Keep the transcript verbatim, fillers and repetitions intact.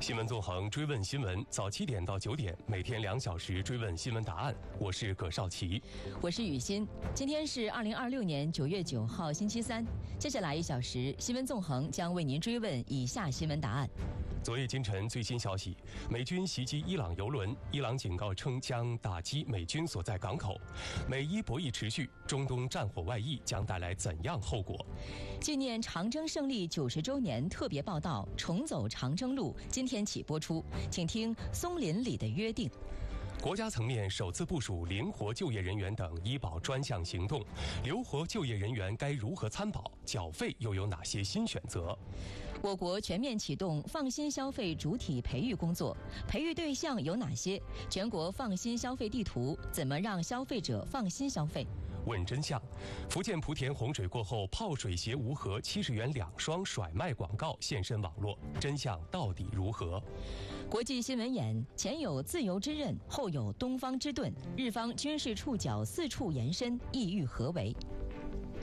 新闻纵横，追问新闻，早七点到九点，每天两小时追问新闻答案。我是葛少奇， 我是雨欣。今天是二零二六年九月九号，星期三。接下来一小时，新闻纵横将为您追问以下新闻答案。 昨夜今晨最新消息，美军袭击伊朗油轮，伊朗警告称将打击美军所在港口。美伊博弈持续，中东战火外溢将带来怎样后果？ 纪念长征胜利九十周年特别报道《重走长征路》今天起播出，请听松林里的约定。 国家层面首次部署灵活就业人员等医保专项行动，留活就业人员该如何参保？缴费又有哪些新选择？ 我国全面启动放心消费主体培育工作，培育对象有哪些？全国放心消费地图，怎么让消费者放心消费？ 问真相，福建莆田洪水过后，泡水鞋无盒七十元两双甩卖广告现身网络，真相到底如何？ 国际新闻眼，前有自由之刃，后有东方之盾，日方军事触角四处延伸，意欲何为？